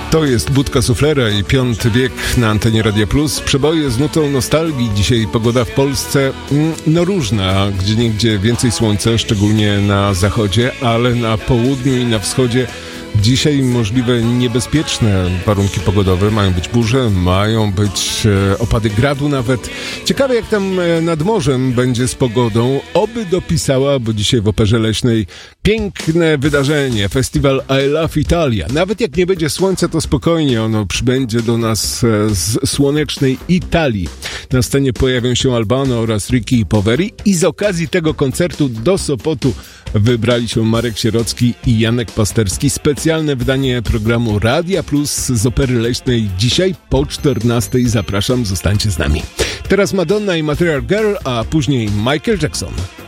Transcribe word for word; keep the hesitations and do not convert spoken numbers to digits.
To jest Budka Suflera i Piąty Wiek na antenie Radia Plus. Przeboje z nutą nostalgii. Dzisiaj pogoda w Polsce no różna, gdzieniegdzie więcej słońca, szczególnie na zachodzie, ale na południu i na wschodzie dzisiaj możliwe niebezpieczne warunki pogodowe. Mają być burze, mają być e, opady gradu nawet. Ciekawe jak tam e, nad morzem będzie z pogodą. Oby dopisała, bo dzisiaj w Operze Leśnej piękne wydarzenie. Festiwal I Love Italia. Nawet jak nie będzie słońca, to spokojnie ono przybędzie do nas e, z słonecznej Italii. Na scenie pojawią się Albano oraz Ricky Poveri i z okazji tego koncertu do Sopotu wybrali się Marek Sierocki i Janek Pasterski. Specjalne wydanie programu Radia Plus z Opery Leśnej dzisiaj po czternastej. Zapraszam, zostańcie z nami. Teraz Madonna i Material Girl, a później Michael Jackson.